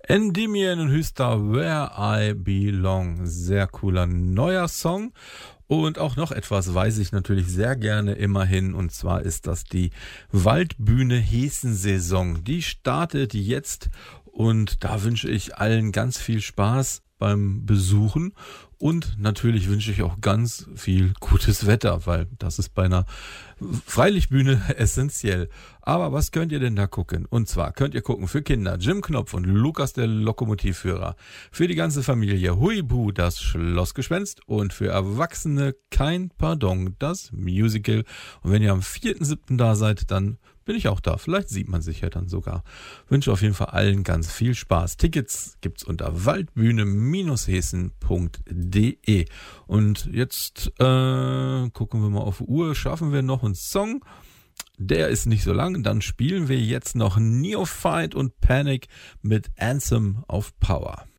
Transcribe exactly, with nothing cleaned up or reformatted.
Endymion und Hüster, Where I Belong. Sehr cooler neuer Song. Und auch noch etwas weiß ich natürlich sehr gerne immerhin. Und zwar ist das die Waldbühne Hessen-Saison. Die startet jetzt und da wünsche ich allen ganz viel Spaß beim Besuchen. Und natürlich wünsche ich auch ganz viel gutes Wetter, weil das ist bei einer Freilichtbühne essentiell. Aber was könnt ihr denn da gucken? Und zwar könnt ihr gucken für Kinder Jim Knopf und Lukas der Lokomotivführer. Für die ganze Familie Huibu, das Schlossgespenst. Und für Erwachsene Kein Pardon, das Musical. Und wenn ihr am vierten siebten da seid, dann bin ich auch da. Vielleicht sieht man sich ja dann sogar. Wünsche auf jeden Fall allen ganz viel Spaß. Tickets gibt's unter waldbühne Hessen punkt de. Und jetzt äh, gucken wir mal auf die Uhr. Schaffen wir noch einen Song? Der ist nicht so lang. Dann spielen wir jetzt noch Neophyte und Panic mit Anthem of Power.